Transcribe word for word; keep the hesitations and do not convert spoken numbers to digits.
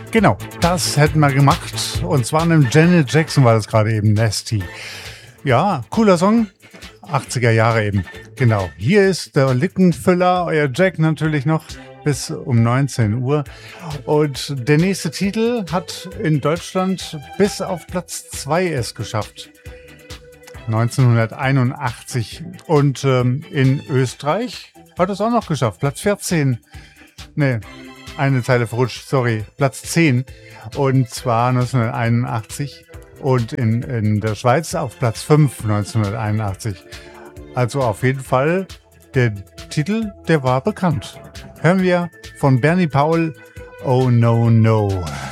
Genau, das hätten wir gemacht. Und zwar einem Janet Jackson war das gerade eben, Nasty. Ja, cooler Song. achtziger Jahre eben. Genau. Hier ist der Lückenfüller, euer Jack natürlich noch bis um neunzehn Uhr. Und der nächste Titel hat in Deutschland bis auf Platz zwei es geschafft. neunzehnhunderteinundachtzig. Und ähm, in Österreich hat es auch noch geschafft. Platz vierzehn. Nee, eine Zeile verrutscht, sorry. Platz zehn. Und zwar neunzehnhunderteinundachtzig. Und in, in der Schweiz auf Platz fünf neunzehnhunderteinundachtzig. Also auf jeden Fall, der Titel, der war bekannt. Hören wir von Bernie Paul, Oh No No.